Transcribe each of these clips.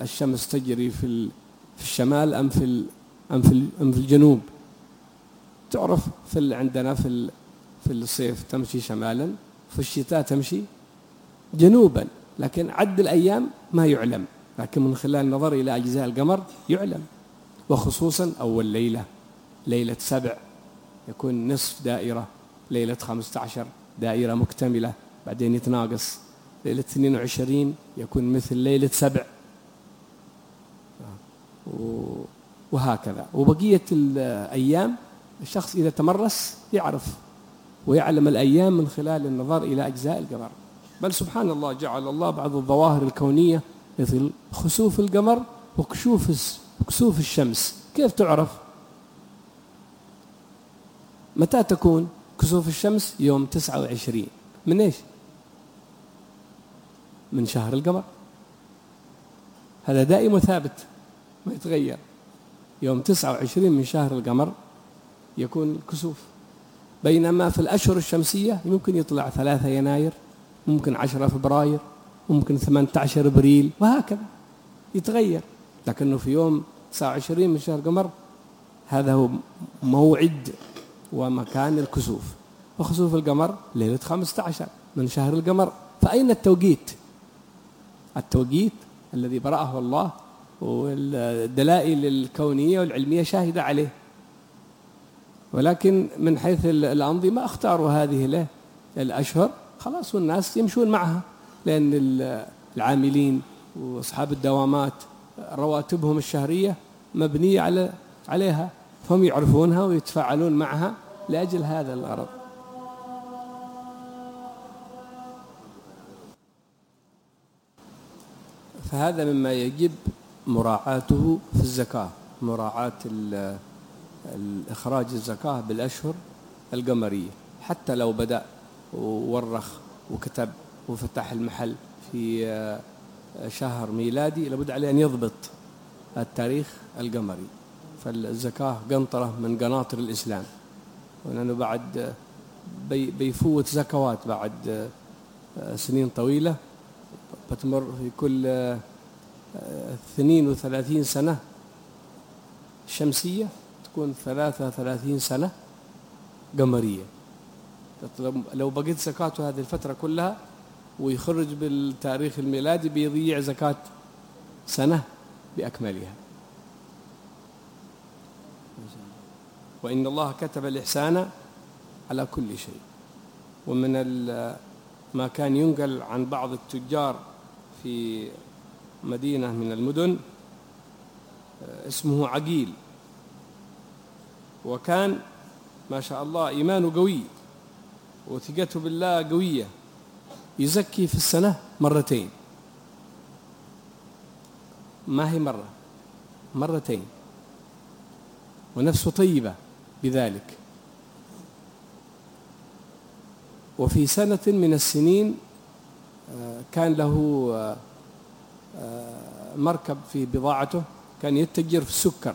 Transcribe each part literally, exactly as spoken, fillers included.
الشمس تجري في في الشمال أم في أم في أم في الجنوب. تعرف في عندنا في في الصيف تمشي شمالا، في الشتاء تمشي جنوبا، لكن عد الأيام ما يعلم، لكن من خلال النظر إلى أجزاء القمر يعلم. وخصوصا أول ليلة، ليلة سبع يكون نصف دائرة، ليلة خمسة عشر دائرة مكتملة، بعدين يتناقص، ليلة اثنين وعشرين يكون مثل ليلة سبع، وهكذا. وبقية الأيام الشخص إذا تمرس يعرف ويعلم الأيام من خلال النظر إلى أجزاء القمر. بل سبحان الله جعل الله بعض الظواهر الكونية مثل خسوف القمر وكسوف كسوف الشمس. كيف تعرف؟ متى تكون كسوف الشمس؟ يوم تسعة وعشرين من إيش؟ من شهر القمر، هذا دائم وثابت ما يتغير. يوم تسعة وعشرين من شهر القمر يكون الكسوف، بينما في الأشهر الشمسية ممكن يطلع ثلاثة يناير، ممكن عشرة فبراير، ممكن ثمانية عشر أبريل، وهكذا يتغير. لكنه في يوم تسعة وعشرين من شهر القمر هذا هو موعد ومكان الكسوف. وخسوف القمر ليلة خمسة عشر من شهر القمر. فأين التوقيت؟ التوقيت الذي برأه الله والدلائل الكونية والعلمية شاهدة عليه، ولكن من حيث الأنظمة اختاروا هذه له الأشهر خلاص، والناس يمشون معها، لأن العاملين وأصحاب الدوامات رواتبهم الشهرية مبنية على عليها، فهم يعرفونها ويتفاعلون معها لأجل هذا الغرض. فهذا مما يجب مراعاته في الزكاة، مراعاة الإخراج الزكاة بالأشهر القمرية. حتى لو بدأ وورخ وكتب وفتح المحل في شهر ميلادي لابد عليه أن يضبط التاريخ القمري. فالزكاة قنطرة من قناطر الإسلام، ولأنه بعد بيفوت زكوات بعد سنين طويلة، بتمر في كل اثنين وثلاثين سنة شمسية تكون ثلاثة وثلاثين سنة قمرية. لو بقيت زكاته هذه الفترة كلها ويخرج بالتاريخ الميلادي بيضيع زكاة سنة بأكملها. وإن الله كتب الإحسان على كل شيء. ومن ما كان ينقل عن بعض التجار في مدينة من المدن اسمه عقيل، وكان ما شاء الله إيمانه قوي وثقته بالله قوية، يزكي في السنة مرتين، ما هي مرة، مرتين، ونفسه طيبة بذلك. وفي سنة من السنين كان له مركب في بضاعته، كان يتجر في السكر،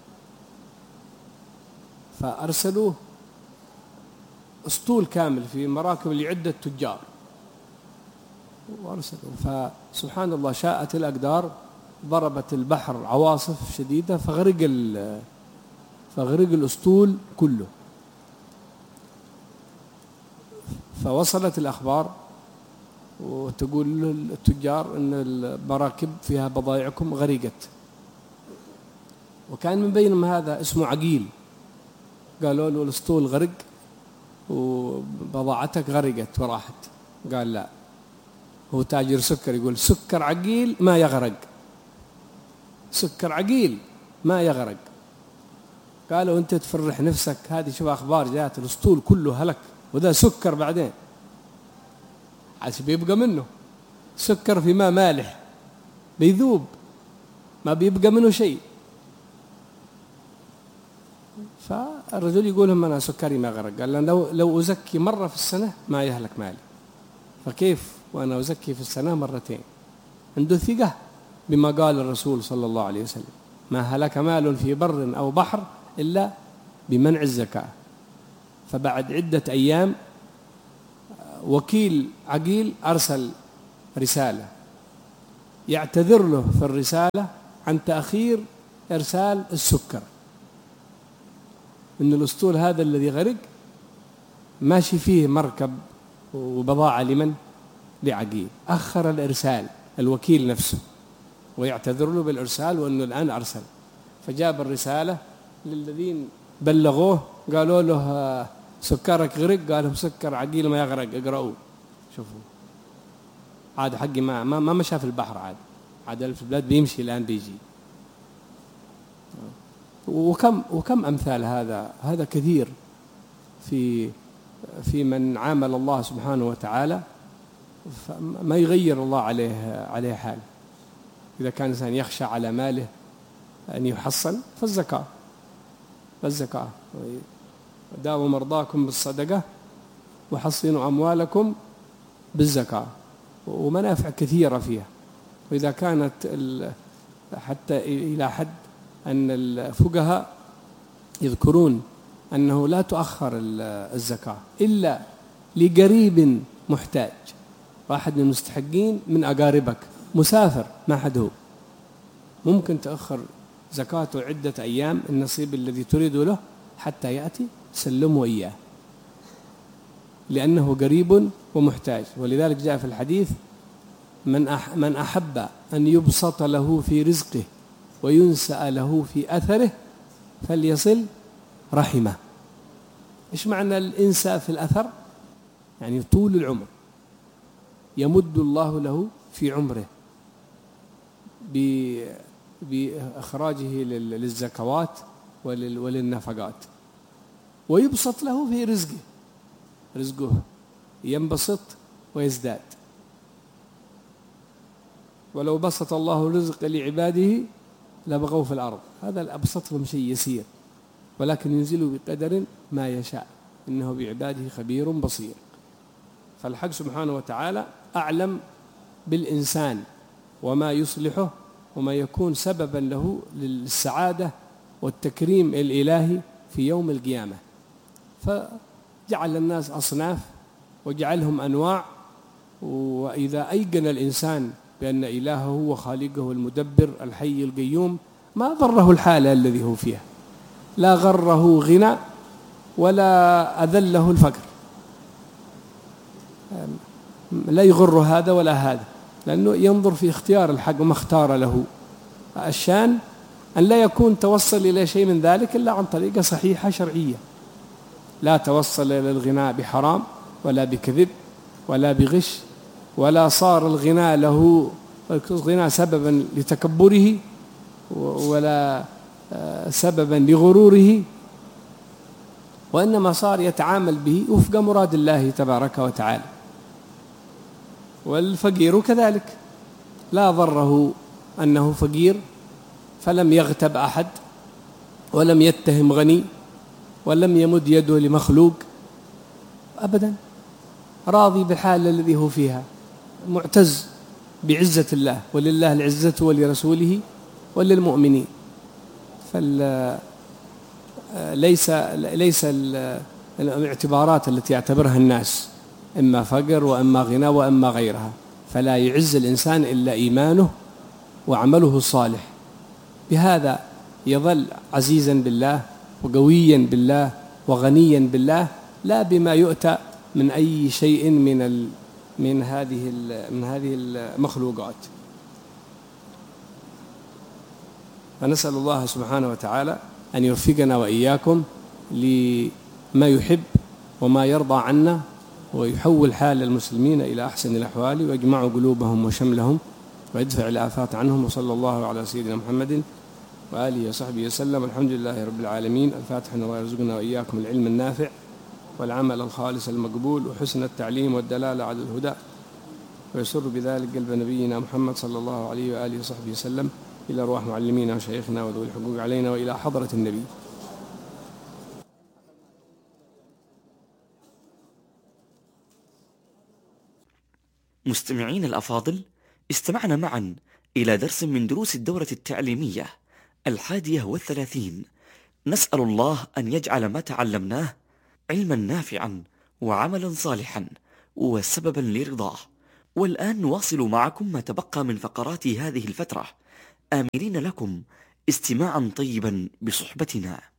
فأرسلوه أسطول كامل في مراكب لعدة تجار وأرسلوه. فسبحان الله شاءت الأقدار، ضربت البحر عواصف شديدة فغرق فغرق الأسطول كله. فوصلت الأخبار وتقول للتجار أن المراكب فيها بضائعكم غرقت، وكان من بينهم هذا اسمه عقيل. قالوا له الأسطول غرق وبضاعتك غرقت وراحت. قال لا، هو تاجر سكر، يقول سكر عقيل ما يغرق، سكر عقيل ما يغرق. قالوا أنت تفرح نفسك، هذه شوف أخبار جاءت الأسطول كله هلك، وده سكر بعدين عشان بيبقى منه سكر في ماء مالح بيذوب، ما بيبقى منه شيء. فالرجل يقول لهم أنا سكري ما غرق. قال لو لو أزكي مرة في السنة ما يهلك مالي، فكيف وأنا أزكي في السنة مرتين؟ عنده ثقة بما قال الرسول صلى الله عليه وسلم: ما هلك مال في بر أو بحر إلا بمنع الزكاة. فبعد عدة أيام وكيل عقيل أرسل رسالة يعتذر له في الرسالة عن تأخير إرسال السكر، إن الأسطول هذا الذي غرق ماشي فيه مركب وبضاعة لمن؟ لعقيل، أخر الإرسال الوكيل نفسه، ويعتذر له بالإرسال وأنه الآن أرسل. فجاب الرسالة للذين بلغوه، قالوا له سكرك غرق، قال لهم سكر عقيل ما يغرق، اقرأوا شوفوا. عاد حقي ما ما ما مشى في البحر، عاد عاد في البلاد بيمشي الآن بيجي. وكم وكم أمثال هذا، هذا كثير في في من عامل الله سبحانه وتعالى ما يغير الله عليه عليه حال. إذا كان الإنسان يخشى على ماله أن يحصن فالزكاة، فالزكاة داووا مرضاكم بالصدقة وحصنوا أموالكم بالزكاة، ومنافع كثيرة فيها. وإذا كانت حتى إلى حد أن الفقهاء يذكرون أنه لا تؤخر الزكاة إلا لقريب محتاج، واحد من المستحقين من أقاربك مسافر ما حد هو، ممكن تأخر زكاته عدة أيام النصيب الذي تريد له حتى يأتي سلمه إياه، لأنه قريب ومحتاج. ولذلك جاء في الحديث من من أحب أن يبسط له في رزقه وينسأ له في أثره فليصل رحمه. إيش معنى الإنساء في الأثر؟ يعني طول العمر، يمد الله له في عمره بإخراجه للزكوات وللنفقات، ويبسط له في رزقه، رزقه ينبسط ويزداد. ولو بسط الله الرزق لعباده لبغوا في الأرض، هذا الأبسط لهم شيء يسير، ولكن ينزل بقدر ما يشاء، إنه بعباده خبير بصير. فالحق سبحانه وتعالى أعلم بالإنسان وما يصلحه وما يكون سببا له للسعادة والتكريم الإلهي في يوم القيامة. فجعل الناس أصناف وجعلهم أنواع، وإذا أيقن الإنسان بأن إلهه هو خالقه المدبر الحي القيوم ما ضره الحالة الذي هو فيها، لا غره غنى ولا أذله الفقر، لا يغر هذا ولا هذا، لأنه ينظر في اختيار الحق وما اختار له. الشان أن لا يكون توصل إلى شيء من ذلك إلا عن طريقة صحيحة شرعية، لا توصل إلى الغناء بحرام ولا بكذب ولا بغش، ولا صار الغناء له الغناء سببا لتكبره ولا سببا لغروره، وإنما صار يتعامل به وفق مراد الله تبارك وتعالى. والفقير كذلك لا ضره أنه فقير، فلم يغتب أحد ولم يتهم غني ولم يمد يده لمخلوق أبدا، راضي بالحال الذي هو فيها، معتز بعزة الله، ولله العزة ولرسوله وللمؤمنين. فليس ليس الاعتبارات التي يعتبرها الناس إما فقر وإما غنى وإما غيرها، فلا يعز الإنسان إلا إيمانه وعمله الصالح، بهذا يظل عزيزا بالله وقويا بالله وغنيا بالله، لا بما يؤتى من أي شيء من ال من هذه من هذه المخلوقات. فنسأل الله سبحانه وتعالى أن يوفقنا وإياكم لما يحب وما يرضى عنا، ويحول حال المسلمين إلى أحسن الأحوال، ويجمع قلوبهم وشملهم، ويدفع الآفات عنهم. وصلى الله على سيدنا محمد وآله وصحبه وسلم. الحمد لله رب العالمين. الفاتحة. الله يرزقنا وإياكم العلم النافع والعمل الخالص المقبول وحسن التعليم والدلالة على الهدى، ويسر بذلك قلب نبينا محمد صلى الله عليه وآله وصحبه وسلم إلى أرواح معلمينا وشيخنا وذوي الحقوق علينا وإلى حضرة النبي. مستمعين الأفاضل، استمعنا معا إلى درس من دروس الدورة التعليمية الحادية والثلاثين. نسأل الله أن يجعل ما تعلمناه علما نافعا وعملا صالحا وسببا لرضاه، والآن نواصل معكم ما تبقى من فقرات هذه الفترة، آملين لكم استماعا طيبا بصحبتنا.